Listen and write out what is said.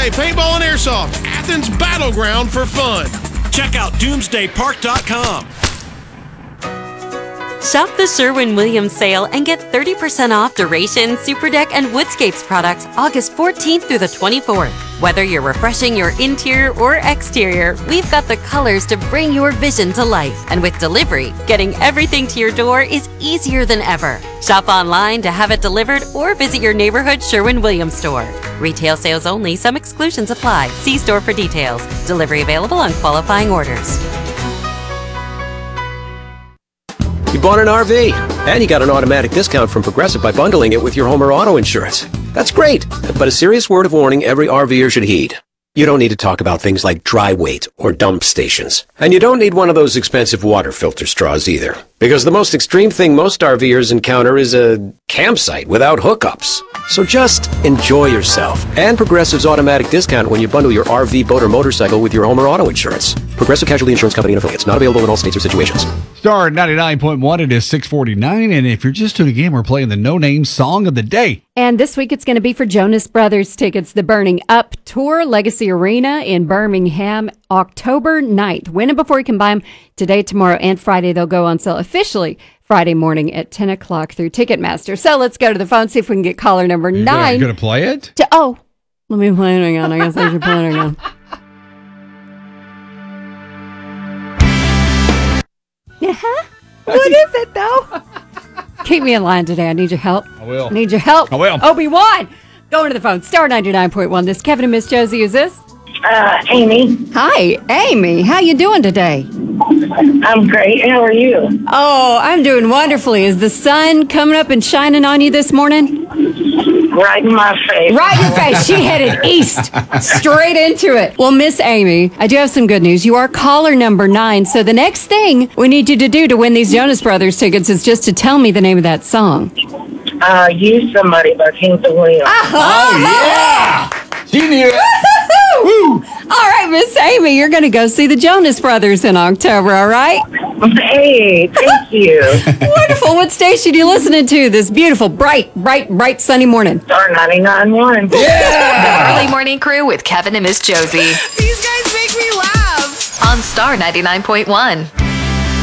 Doomsday Paintball and Airsoft, Athens' battleground for fun. Check out doomsdaypark.com. Shop the Sherwin-Williams sale and get 30% off Duration, Superdeck, and Woodscapes products August 14th through the 24th. Whether you're refreshing your interior or exterior, we've got the colors to bring your vision to life. And with delivery, getting everything to your door is easier than ever. Shop online to have it delivered or visit your neighborhood Sherwin-Williams store. Retail sales only. Some exclusions apply. See store for details. Delivery available on qualifying orders. You bought an RV, and you got an automatic discount from Progressive by bundling it with your home or auto insurance. That's great, but a serious word of warning every RVer should heed. You don't need to talk about things like dry weight or dump stations. And you don't need one of those expensive water filter straws either. Because the most extreme thing most RVers encounter is a campsite without hookups. So just enjoy yourself and Progressive's automatic discount when you bundle your RV, boat, or motorcycle with your home or auto insurance. Progressive Casualty Insurance Company and affiliates. Not available in all states or situations. Star 99.1, it is 6:49, and if you're just tuning in, we're playing the No Name Song of the Day. And this week it's going to be for Jonas Brothers tickets, the Burning Up Tour, Legacy Arena in Birmingham, October 9th. Win them before you can buy them today, tomorrow, and Friday. They'll go on sale officially Friday morning at 10 o'clock through Ticketmaster. So let's go to the phone, see if we can get caller number 9. You're going to play it? Let me play it again. I guess I should play it again. What is it, though? Keep me in line today. I need your help. I will. I need your help. I will. Obi-Wan! Going to the phone. Star 99.1. This is Kevin and Miss Josie. Who's this? Amy. Hi, Amy. How you doing today? I'm great. How are you? Oh, I'm doing wonderfully. Is the sun coming up and shining on you this morning? Right in my face. Right in your face. She headed east, straight into it. Well, Miss Amy, I do have some good news. You are caller number 9. So the next thing we need you to do to win these Jonas Brothers tickets is just to tell me the name of that song. Use Somebody by Kings of Leon. Oh, yeah! She knew it. Woo! All right, Miss Amy, you're going to go see the Jonas Brothers in October, all right? Hey, thank you. Wonderful. What station are you listening to this beautiful, bright, sunny morning? Star 99.1. Yeah! The Early Morning Crew with Kevin and Miss Josie. These guys make me laugh. On Star 99.1.